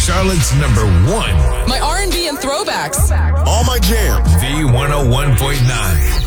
Charlotte's number one. My R&B and throwbacks. All my jams. V101.9.